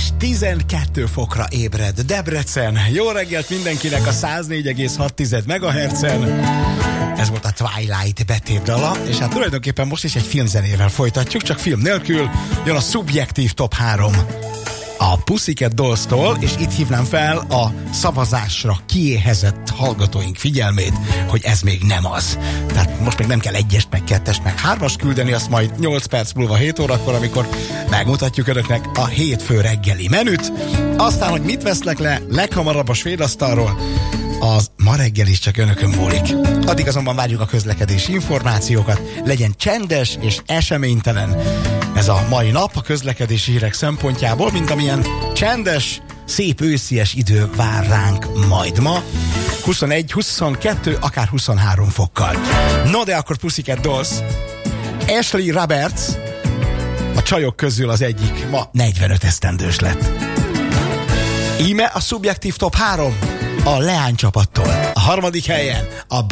és 12 fokra ébred Debrecen. Jó reggelt mindenkinek a 104,6 MHz-en. Ez volt a Twilight betétdala, és hát tulajdonképpen most is egy filmzenével folytatjuk, csak film nélkül. Jön a szubjektív top 3 a Pussycat Dolls-tól, és itt hívnám fel a szavazásra kiéhezett hallgatóink figyelmét, hogy ez még nem az. Tehát most még nem kell 1-est, meg 2-est, meg 3-ast küldeni, azt majd 8 perc múlva 7 órakor, amikor megmutatjuk önöknek a hétfő reggeli menüt. Aztán, hogy mit vesznek le leghamarabb a svédasztalról, az ma reggel is csak önökön múlik. Addig azonban várjuk a közlekedési információkat, legyen csendes és eseménytelen ez a mai nap a közlekedési hírek szempontjából, mint amilyen csendes, szép őszies idő vár ránk majd ma, 21, 22, akár 23 fokkal. No de akkor Pussycat Dolls, Ashley Roberts, a csajok közül az egyik ma 45 esztendős lett. Íme a szubjektív top 3 a Leány csapattól. A harmadik helyen a